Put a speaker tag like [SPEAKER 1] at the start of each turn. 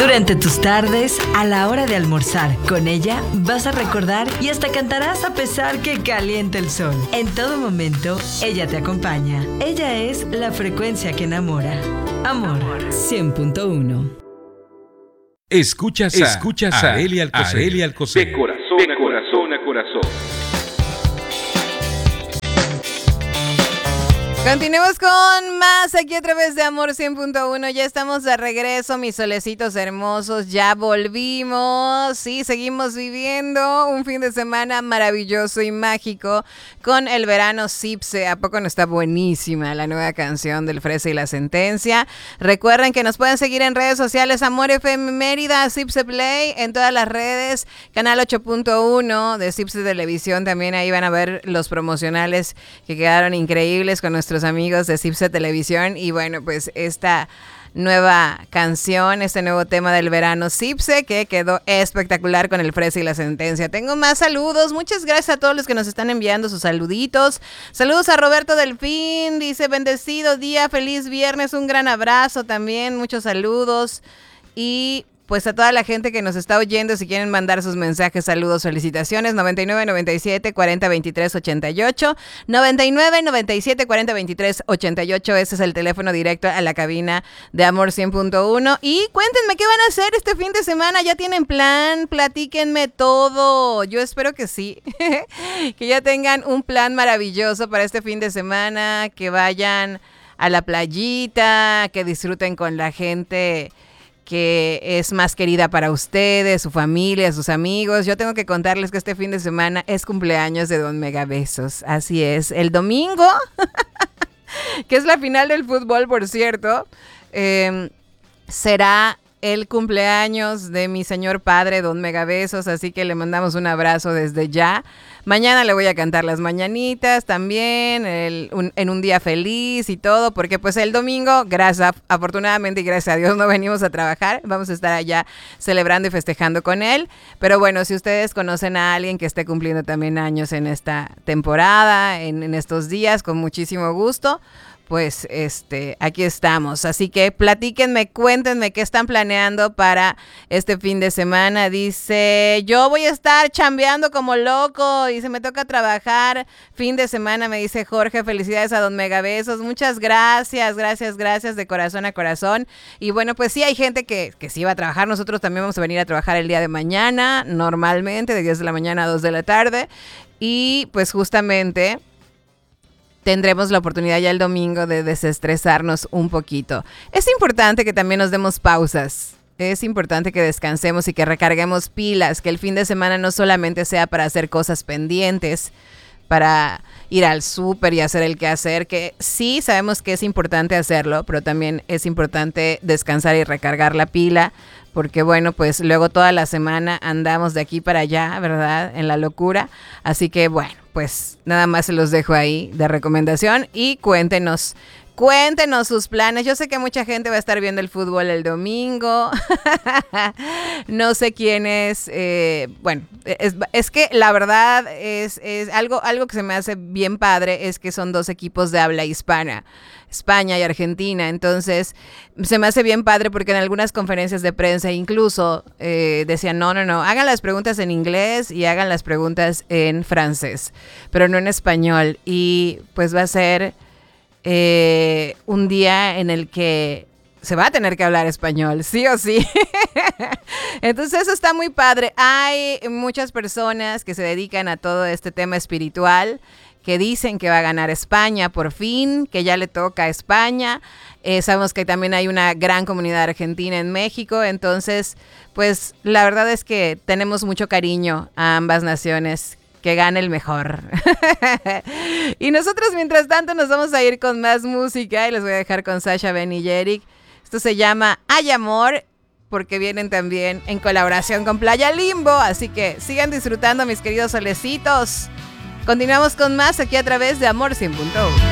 [SPEAKER 1] Durante tus tardes, a la hora de almorzar, con ella vas a recordar y hasta cantarás a pesar que caliente el sol. En todo momento, ella te acompaña. Ella es la frecuencia que enamora. Amor 100.1.
[SPEAKER 2] Escuchas a Eli Alcocer.
[SPEAKER 3] De corazón a corazón.
[SPEAKER 4] Continuemos con más aquí a través de Amor 100.1. Ya estamos de regreso, mis solecitos hermosos. Ya volvimos. Sí, seguimos viviendo un fin de semana maravilloso y mágico con el verano Cipse. ¿A poco no está buenísima la nueva canción del Fresa y la Sentencia? Recuerden que nos pueden seguir en redes sociales. Amor FM Mérida, Cipse Play, en todas las redes. Canal 8.1 de Cipse Televisión. También ahí van a ver los promocionales que quedaron increíbles con nuestros amigos de Cipse Televisión. Y bueno, pues esta nueva canción, este nuevo tema del verano Cipse, que quedó espectacular con el Fresa y la Sentencia. Tengo más saludos, muchas gracias a todos los que nos están enviando sus saluditos. Saludos a Roberto Delfín, dice bendecido día, feliz viernes, un gran abrazo también, muchos saludos. Y pues a toda la gente que nos está oyendo, si quieren mandar sus mensajes, saludos, felicitaciones, 99 97 40 23 88, 99 97 40 23 88, ese es el teléfono directo a la cabina de Amor 100.1. Y cuéntenme qué van a hacer este fin de semana, ¿ya tienen plan? Platíquenme todo, yo espero que sí, que ya tengan un plan maravilloso para este fin de semana, que vayan a la playita, que disfruten con la gente que es más querida para ustedes, su familia, sus amigos. Yo tengo que contarles que este fin de semana es cumpleaños de Don Megabesos. Así es, el domingo, que es la final del fútbol, por cierto, será el cumpleaños de mi señor padre, Don Megabesos, así que le mandamos un abrazo desde ya. Mañana le voy a cantar las mañanitas también, en un día feliz y todo, porque pues el domingo, afortunadamente y gracias a Dios no venimos a trabajar, vamos a estar allá celebrando y festejando con él. Pero bueno, si ustedes conocen a alguien que esté cumpliendo también años en esta temporada, en estos días, con muchísimo gusto, pues aquí estamos. Así que platíquenme, cuéntenme qué están planeando para este fin de semana. Dice, yo voy a estar chambeando como loco. Dice, me toca trabajar fin de semana, me dice Jorge. Felicidades a Don Megabesos. Muchas gracias, gracias, de corazón a corazón. Y bueno, pues sí hay gente que sí va a trabajar. Nosotros también vamos a venir a trabajar el día de mañana, normalmente, de 10 de la mañana a 2 de la tarde. Y pues justamente tendremos la oportunidad ya el domingo de desestresarnos un poquito. Es importante que también nos demos pausas. Es importante que descansemos y que recarguemos pilas, que el fin de semana no solamente sea para hacer cosas pendientes, para ir al súper y hacer el quehacer, que sí sabemos que es importante hacerlo, pero también es importante descansar y recargar la pila, porque bueno, pues luego toda la semana andamos de aquí para allá, ¿verdad? En la locura. Así que bueno, pues nada más se los dejo ahí de recomendación y cuéntenos sus planes. Yo sé que mucha gente va a estar viendo el fútbol el domingo. No sé quién es. Bueno, es que la verdad es algo que se me hace bien padre, es que son dos equipos de habla hispana, España y Argentina. Entonces se me hace bien padre porque en algunas conferencias de prensa incluso decían no, hagan las preguntas en inglés y hagan las preguntas en francés, pero no en español. Y pues va a ser un día en el que se va a tener que hablar español, sí o sí. Entonces eso está muy padre. Hay muchas personas que se dedican a todo este tema espiritual, que dicen que va a ganar España por fin, que ya le toca a España. Sabemos que también hay una gran comunidad argentina en México, entonces pues la verdad es que tenemos mucho cariño a ambas naciones. Que gane el mejor. Y nosotros mientras tanto nos vamos a ir con más música y les voy a dejar con Sasha, Ben y Eric. Esto se llama Hay Amor, porque vienen también en colaboración con Playa Limbo, así que sigan disfrutando, mis queridos solecitos. Continuamos con más aquí a través de Amor 100.1.